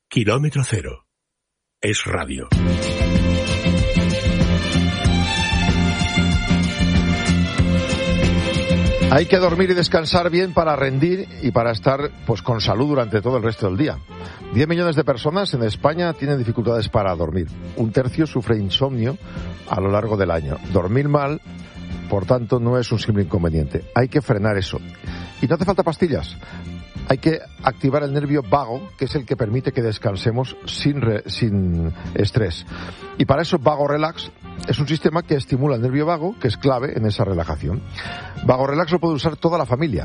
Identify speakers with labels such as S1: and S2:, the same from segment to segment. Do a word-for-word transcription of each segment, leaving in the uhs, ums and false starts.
S1: Kilómetro Cero. Es radio.
S2: Hay que dormir y descansar bien para rendir y para estar pues con salud durante todo el resto del día. diez millones de personas en España tienen dificultades para dormir. Un tercio sufre insomnio a lo largo del año. Dormir mal, por tanto, no es un simple inconveniente. Hay que frenar eso. Y no hace falta pastillas. Hay que activar el nervio vago, que es el que permite que descansemos sin, re, sin estrés. Y para eso Vago Relax es un sistema que estimula el nervio vago, que es clave en esa relajación. Vago Relax lo puede usar toda la familia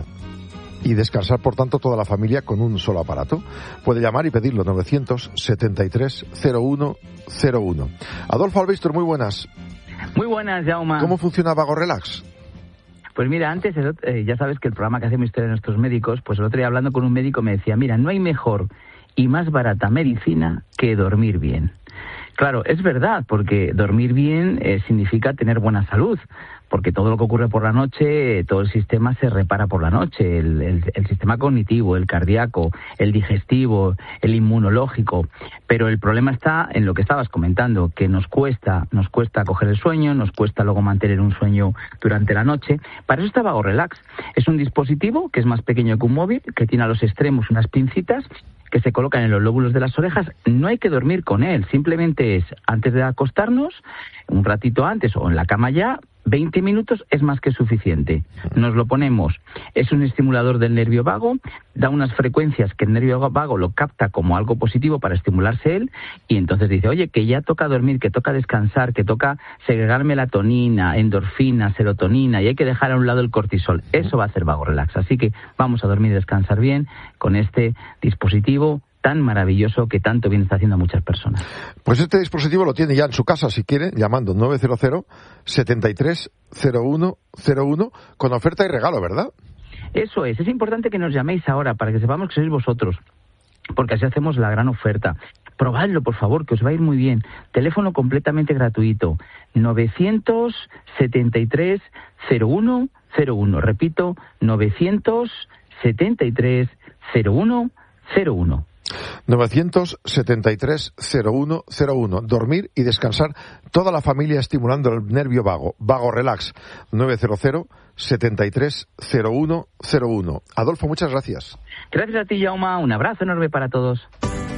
S2: y descansar, por tanto, toda la familia con un solo aparato. Puede llamar y pedirlo novecientos setenta y tres cero uno cero uno. Adolfo Albistor, muy buenas.
S3: Muy buenas, Jaume.
S2: ¿Cómo funciona Vago Relax?
S3: Pues mira, antes, el, eh, ya sabes que el programa que hacemos Historia de Nuestros Médicos, pues el otro día hablando con un médico me decía, mira, no hay mejor y más barata medicina que dormir bien. Claro, es verdad, porque dormir bien eh, significa tener buena salud, porque todo lo que ocurre por la noche, todo el sistema se repara por la noche, el, el, el sistema cognitivo, el cardíaco, el digestivo, el inmunológico, pero el problema está en lo que estabas comentando, que nos cuesta, nos cuesta coger el sueño, nos cuesta luego mantener un sueño durante la noche. Para eso está Vago Relax. Es un dispositivo que es más pequeño que un móvil, que tiene a los extremos unas pincitas que se colocan en los lóbulos de las orejas. No hay que dormir con él, simplemente es antes de acostarnos, un ratito antes o en la cama ya, veinte minutos es más que suficiente. Nos lo ponemos, es un estimulador del nervio vago, da unas frecuencias que el nervio vago lo capta como algo positivo para estimularse él, y entonces dice, oye, que ya toca dormir, que toca descansar, que toca segregar melatonina, endorfina, serotonina, y hay que dejar a un lado el cortisol. Eso va a hacer Vago Relax. Así que vamos a dormir y descansar bien con este dispositivo tan maravilloso que tanto bien está haciendo a muchas personas.
S2: Pues este dispositivo lo tiene ya en su casa, si quiere, llamando nueve cero cero setenta y tres cero uno cero uno con oferta y regalo, ¿verdad?
S3: Eso es, es importante que nos llaméis ahora para que sepamos que sois vosotros, porque así hacemos la gran oferta. Probadlo, por favor, que os va a ir muy bien. Teléfono completamente gratuito, novecientos setenta y tres cero uno cero uno. Repito, novecientos setenta y tres cero uno cero uno.
S2: novecientos setenta y tres cero uno cero uno. Dormir y descansar toda la familia estimulando el nervio vago. Vago Relax. nueve cero cero setenta y tres cero uno cero uno. Adolfo, muchas gracias.
S3: Gracias a ti, Jaume. Un abrazo enorme para todos.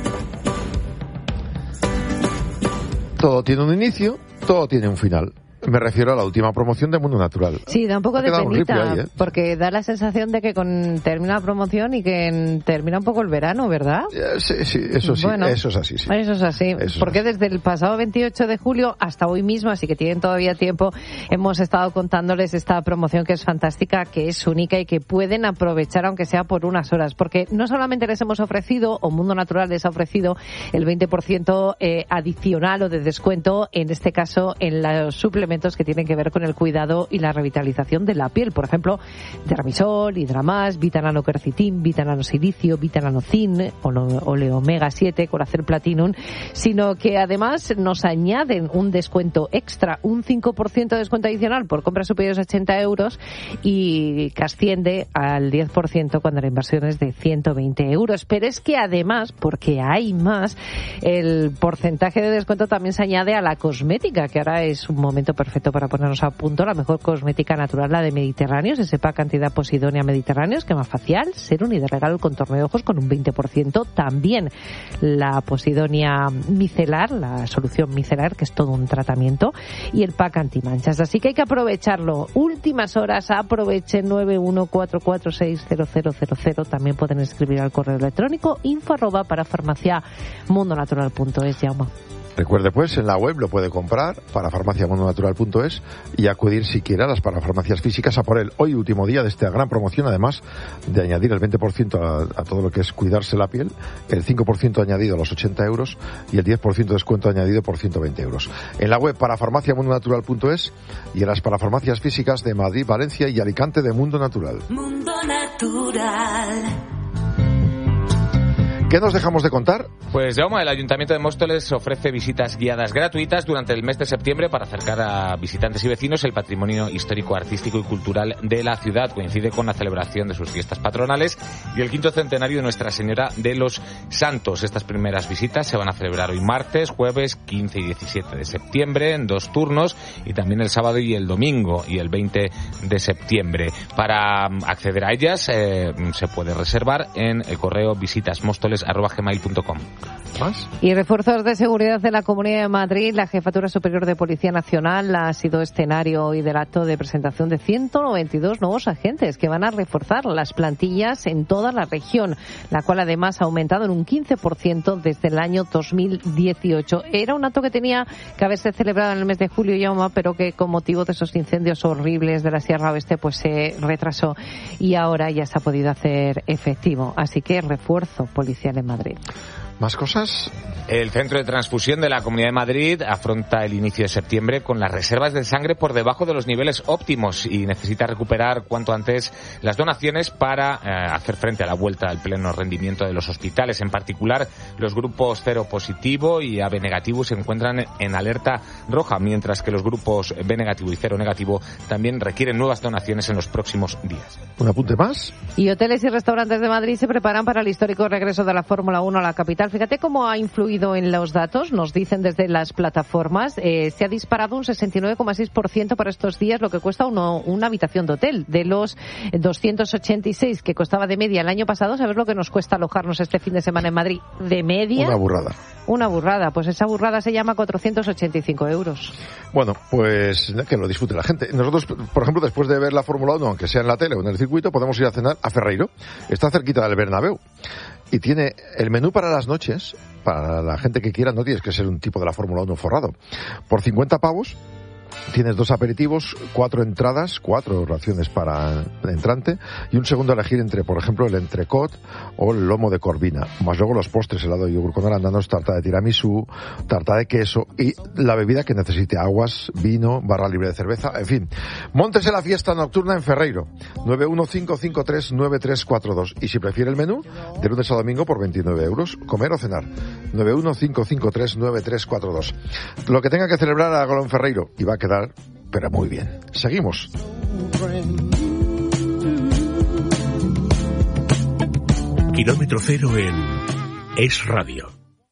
S2: Todo tiene un inicio, todo tiene un final. Me refiero a la última promoción de Mundo Natural.
S4: Sí, da un poco de penita,
S2: ahí, ¿eh?
S4: Porque da la sensación de que con, termina la promoción y que en, termina un poco el verano, ¿verdad?
S2: Eh, sí, sí, eso sí,
S4: bueno,
S2: eso es así. Sí.
S4: Eso es así,
S2: eso
S4: porque
S2: es así.
S4: Desde el pasado veintiocho de julio hasta hoy mismo, así que tienen todavía tiempo, hemos estado contándoles esta promoción que es fantástica, que es única y que pueden aprovechar aunque sea por unas horas, porque no solamente les hemos ofrecido, o Mundo Natural les ha ofrecido el veinte por ciento eh, adicional o de descuento, en este caso en los suplementos que tienen que ver con el cuidado y la revitalización de la piel. Por ejemplo, Dermisol, Hidramas, Vitananoquercitin, VitananoSilicio, Vitananocin, Oleomega siete, Colacel Platinum, sino que además nos añaden un descuento extra, un cinco por ciento de descuento adicional por compras superiores a ochenta euros y que asciende al diez por ciento cuando la inversión es de ciento veinte euros. Pero es que además, porque hay más, el porcentaje de descuento también se añade a la cosmética, que ahora es un momento perfecto para ponernos a punto. La mejor cosmética natural, la de Mediterráneos, ese pack cantidad Posidonia Mediterráneos, crema facial, serum y de regalo el contorno de ojos con un veinte por ciento. También la Posidonia micelar, la solución micelar, que es todo un tratamiento, y el pack antimanchas. Así que hay que aprovecharlo. Últimas horas, aprovechen. Nueve uno cuatro cuatro seis cero cero cero cero. También pueden escribir al correo electrónico info arroba para farmacia mundo natural punto es. Jaume.
S2: Recuerde, pues, en la web lo puede comprar, para farmacia mundo natural punto es, y acudir si quiere a las parafarmacias físicas a por él. Hoy, último día de esta gran promoción, además de añadir el veinte por ciento a, a todo lo que es cuidarse la piel, el cinco por ciento añadido a los ochenta euros y el diez por ciento de descuento añadido por ciento veinte euros. En la web para farmacia mundo natural punto es y en las parafarmacias físicas de Madrid, Valencia y Alicante de Mundo Natural.
S5: Mundo Natural.
S2: ¿Qué nos dejamos de contar?
S5: Pues Jaume, el Ayuntamiento de Móstoles ofrece visitas guiadas gratuitas durante el mes de septiembre para acercar a visitantes y vecinos el patrimonio histórico, artístico y cultural de la ciudad. Coincide con la celebración de sus fiestas patronales y el quinto centenario de Nuestra Señora de los Santos. Estas primeras visitas se van a celebrar hoy martes, jueves quince y diecisiete de septiembre en dos turnos, y también el sábado y el domingo y el veinte de septiembre. Para acceder a ellas eh, se puede reservar en el correo visitasmóstoles arroba gmail punto com.
S2: ¿Más?
S4: Y refuerzos de seguridad de la Comunidad de Madrid. La Jefatura Superior de Policía Nacional ha sido escenario hoy del acto de presentación de ciento noventa y dos nuevos agentes que van a reforzar las plantillas en toda la región, la cual además ha aumentado en un quince por ciento desde el año dos mil dieciocho. Era un acto que tenía que haberse celebrado en el mes de julio, Jaume, pero que con motivo de esos incendios horribles de la Sierra Oeste pues se retrasó y ahora ya se ha podido hacer efectivo. Así que refuerzo policial en Madrid.
S2: ¿Más cosas?
S5: El Centro de Transfusión de la Comunidad de Madrid afronta el inicio de septiembre con las reservas de sangre por debajo de los niveles óptimos y necesita recuperar cuanto antes las donaciones para eh, hacer frente a la vuelta al pleno rendimiento de los hospitales. En particular, los grupos cero positivo y A B negativo se encuentran en alerta roja, mientras que los grupos B negativo y cero negativo también requieren nuevas donaciones en los próximos días.
S2: ¿Un apunte más?
S4: Y hoteles y restaurantes de Madrid se preparan para el histórico regreso de la Fórmula uno a la capital. Fíjate cómo ha influido en los datos, nos dicen desde las plataformas. Eh, se ha disparado un sesenta y nueve coma seis por ciento para estos días, lo que cuesta uno, una habitación de hotel. De los doscientos ochenta y seis que costaba de media el año pasado, ¿sabes lo que nos cuesta alojarnos este fin de semana en Madrid? De media.
S2: Una burrada.
S4: Una burrada. Pues esa burrada se llama cuatrocientos ochenta y cinco euros.
S2: Bueno, pues que lo disfrute la gente. Nosotros, por ejemplo, después de ver la Fórmula uno, aunque sea en la tele o en el circuito, podemos ir a cenar a Ferreiro. Está cerquita del Bernabéu. Y tiene el menú para las noches, para la gente que quiera, no tienes que ser un tipo de la Fórmula uno forrado. Por cincuenta pavos tienes dos aperitivos, cuatro entradas, cuatro raciones para entrante y un segundo a elegir entre, por ejemplo, el entrecot o el lomo de corvina. Más luego los postres, helado de yogur con arándanos, tarta de tiramisú, tarta de queso y la bebida que necesite, aguas, vino, barra libre de cerveza, en fin. Móntese la fiesta nocturna en Ferreiro, nueve uno cinco cinco tres nueve tres cuatro dos. Y si prefiere el menú, de lunes a domingo por veintinueve euros, comer o cenar, nueve uno cinco cinco tres nueve tres cuatro dos. Lo que tenga que celebrar, hágalo en Ferreiro y va a quedar, pero muy bien. Seguimos.
S1: Kilómetro cero en Es Radio.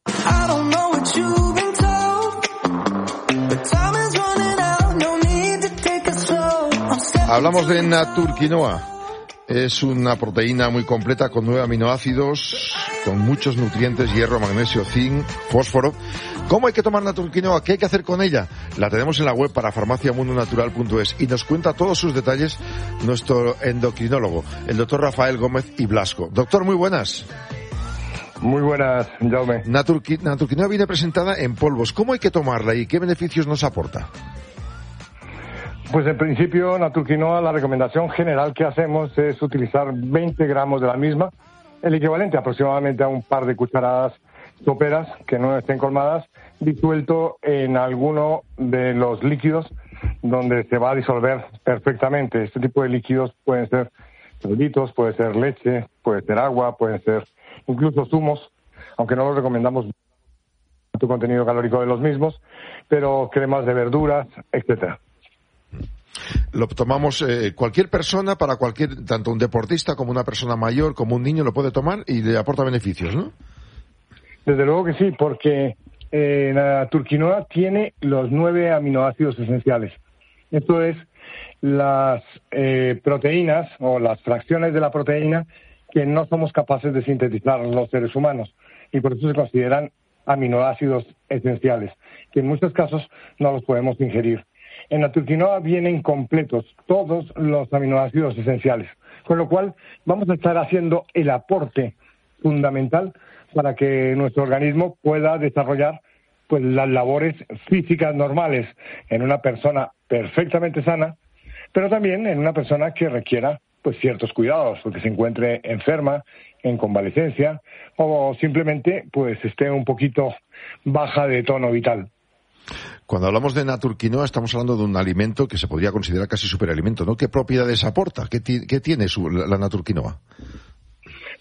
S2: Hablamos de Naturquinoa. Es una proteína muy completa con nueve aminoácidos, con muchos nutrientes, hierro, magnesio, zinc, fósforo. ¿Cómo hay que tomar Naturquinoa? ¿Qué hay que hacer con ella? La tenemos en la web para farmacia mundo natural punto es y nos cuenta todos sus detalles nuestro endocrinólogo, el doctor Rafael Gómez y Blasco. Doctor, muy buenas.
S6: Muy buenas, Jaume.
S2: Naturqui- Naturquinoa viene presentada en polvos. ¿Cómo hay que tomarla y qué beneficios nos aporta?
S6: Pues en principio, Naturquinoa, la recomendación general que hacemos es utilizar veinte gramos de la misma, el equivalente aproximadamente a un par de cucharadas soperas que no estén colmadas, disuelto en alguno de los líquidos donde se va a disolver perfectamente. Este tipo de líquidos pueden ser polvitos, puede ser leche, puede ser agua, pueden ser incluso zumos, aunque no los recomendamos tu contenido calórico de los mismos, pero cremas de verduras, etcétera.
S2: Lo tomamos eh, cualquier persona, para cualquier, tanto un deportista como una persona mayor, como un niño lo puede tomar y le aporta beneficios, ¿no?
S6: Desde luego que sí, porque eh, la Naturquinoa tiene los nueve aminoácidos esenciales. Esto es las eh, proteínas o las fracciones de la proteína que no somos capaces de sintetizar los seres humanos y por eso se consideran aminoácidos esenciales, que en muchos casos no los podemos ingerir. En Naturquinoa vienen completos todos los aminoácidos esenciales, con lo cual vamos a estar haciendo el aporte fundamental para que nuestro organismo pueda desarrollar pues las labores físicas normales en una persona perfectamente sana, pero también en una persona que requiera pues ciertos cuidados, porque se encuentre enferma, en convalecencia o simplemente pues esté un poquito baja de tono vital.
S2: Cuando hablamos de Naturquinoa estamos hablando de un alimento que se podría considerar casi superalimento, ¿no? ¿Qué propiedades aporta? ¿Qué, ti- qué tiene su, la, la Naturquinoa?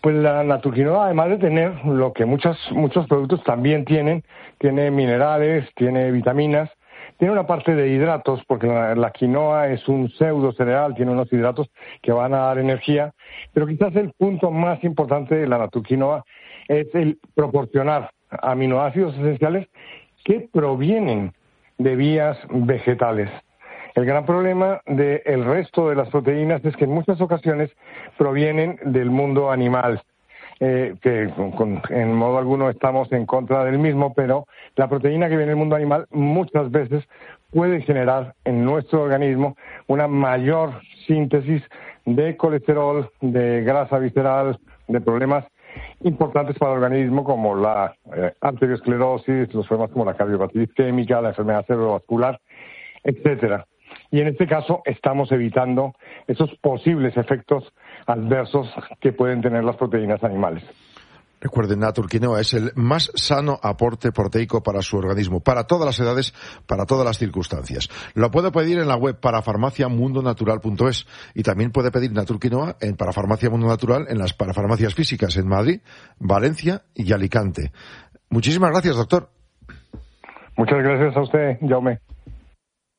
S6: Pues la naturquinoa, además de tener lo que muchos, muchos productos también tienen, tiene minerales, tiene vitaminas, tiene una parte de hidratos, porque la, la quinoa es un pseudo cereal, tiene unos hidratos que van a dar energía, pero quizás el punto más importante de la naturquinoa es el proporcionar aminoácidos esenciales que provienen de vías vegetales. El gran problema del resto de las proteínas es que en muchas ocasiones provienen del mundo animal, eh, que con, en modo alguno estamos en contra del mismo, pero la proteína que viene del mundo animal muchas veces puede generar en nuestro organismo una mayor síntesis de colesterol, de grasa visceral, de problemas importantes para el organismo como la eh, arteriosclerosis, los problemas como la cardiopatía isquémica, la enfermedad cerebrovascular, etcétera. Y en este caso estamos evitando esos posibles efectos adversos que pueden tener las proteínas animales.
S2: Recuerden, Naturquinoa es el más sano aporte proteico para su organismo, para todas las edades, para todas las circunstancias. Lo puede pedir en la web parafarmaciamundonatural punto es y también puede pedir Naturquinoa en Parafarmacia Mundo Natural en las parafarmacias físicas en Madrid, Valencia y Alicante. Muchísimas gracias, doctor.
S6: Muchas gracias a usted, Jaume.